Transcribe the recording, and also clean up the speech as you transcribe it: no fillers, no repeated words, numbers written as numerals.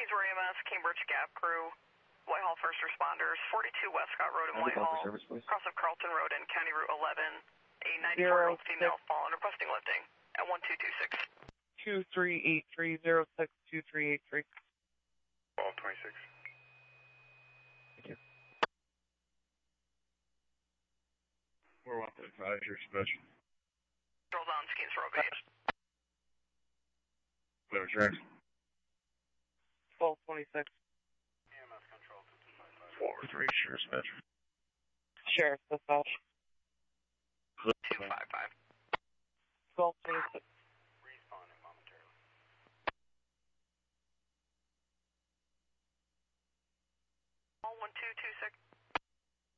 Kingsborough EMS, Cambridge Gap Crew, Whitehall First Responders, 42 Westcott Road in Whitehall, cross of Carlton Road and County Route 11, a 94-year-old female fallen, requesting lifting at 1226. 2383062383. 1226. Thank you. We're 155, your special. Rolls on Kingsborough base. Clear tracks. 1226. EMS control 55. 4-3, Sheriff's Dispatch. Sheriff's Dispatch. 255. 1226. Responding momentarily. All 1226.